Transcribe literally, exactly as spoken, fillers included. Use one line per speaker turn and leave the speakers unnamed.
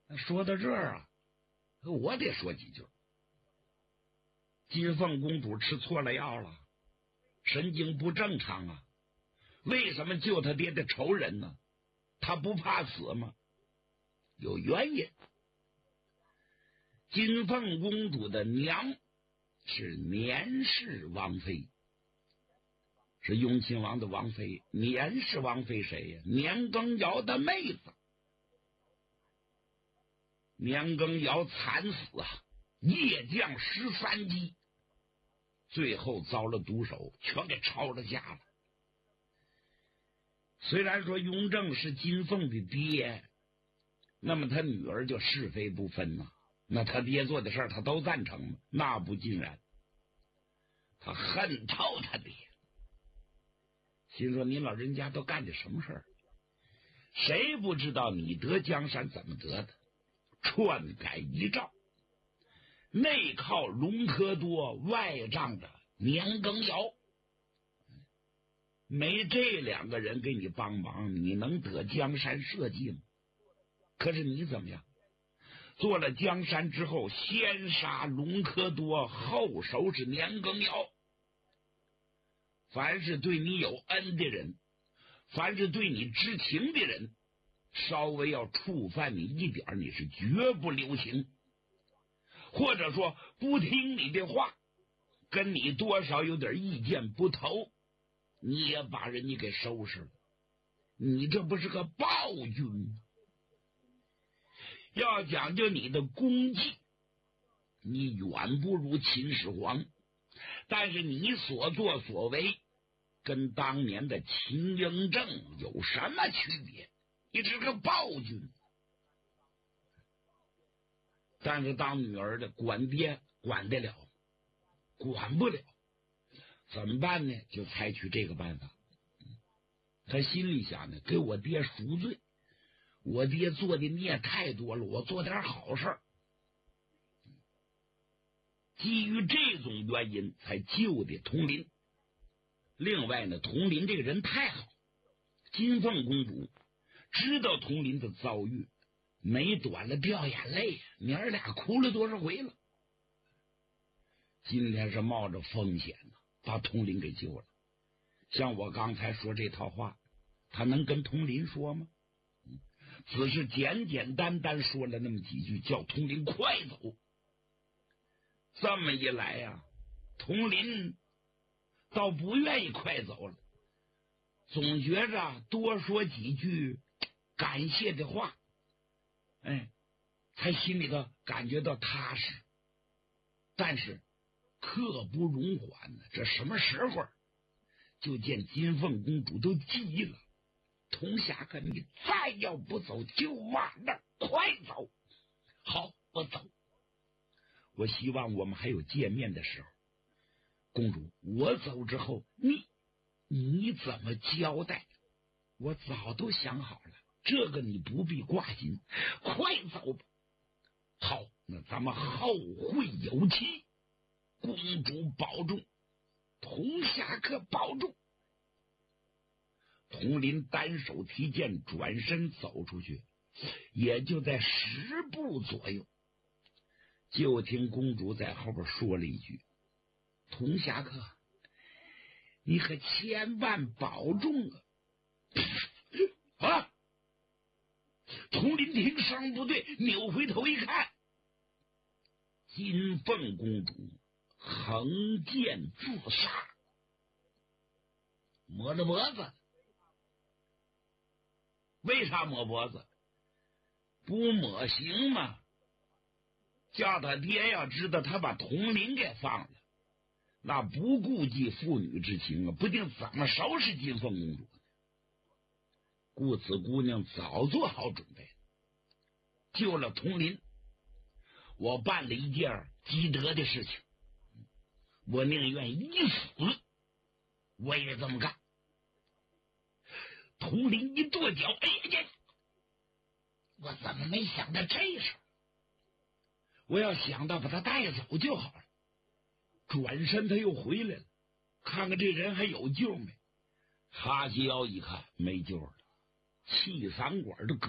说到这儿啊，我得说几句。金凤公主吃错了药了，神经不正常啊！为什么救他爹的仇人呢？他不怕死吗？有原因。金凤公主的娘是年氏王妃，是雍亲王的王妃。年氏王妃谁呀？年羹尧的妹子。年羹尧惨死啊，夜降十三级，最后遭了毒手，全给抄了家了。虽然说雍正是金凤的爹，那么他女儿就是非不分呐、啊。那他爹做的事儿他都赞成吗？那不尽然。他恨透他爹，心说你老人家都干的什么事儿？谁不知道你得江山怎么得的？篡改遗诏，内靠隆科多，外仗着年羹尧，没这两个人给你帮忙，你能得江山社稷吗？可是你怎么样？做了江山之后，先杀隆科多，后收拾年羹尧。凡是对你有恩的人，凡是对你知情的人，稍微要触犯你一点，你是绝不留情，或者说不听你的话，跟你多少有点意见不投，你也把人家给收拾了。你这不是个暴君吗？要讲究你的功绩，你远不如秦始皇，但是你所作所为跟当年的秦雍正有什么区别？你是个暴君。但是当女儿的管爹管得了，管不了，怎么办呢？就采取这个办法。他心里想呢，给我爹赎罪，我爹做的孽太多了，我做点好事儿。基于这种原因才救的佟麟。另外呢，佟麟这个人太好，金凤公主知道佟麟的遭遇，没短了掉眼泪，娘儿俩哭了多少回了。今天是冒着风险呢，把佟麟给救了。像我刚才说这套话，他能跟佟麟说吗？只是简简单单说了那么几句，叫佟麟快走。这么一来呀、啊，佟麟倒不愿意快走了，总觉着多说几句感谢的话，哎，才心里头感觉到踏实。但是刻不容缓呢，这什么时候？就见金凤公主都急了，佟侠客，你再要不走就晚了，快走！好，我走。我希望我们还有见面的时候。公主，我走之后，你你怎么交代？我早都想好了，这个你不必挂心，快走吧。好，那咱们后会有期。公主保重，佟侠客保重。佟麟单手提剑，转身走出去，也就在十步左右，就听公主在后边说了一句：“佟侠客，你可千万保重啊！”啊！佟麟听声不对，扭回头一看，金凤公主横剑自杀，抹了脖子。为啥抹脖子？不抹行吗？叫他爹要知道他把佟麟给放了，那不顾及父女之情啊，不定怎么收拾金凤公主呢。故此姑娘早做好准备，救了佟麟。我办了一件积德的事情，我宁愿一死我也这么干。佟麟一跺脚，哎呀，我怎么没想到这事？我要想到把他带走就好了。转身他又回来了，看看这人还有救没？哈西腰一看没救了，气嗓管都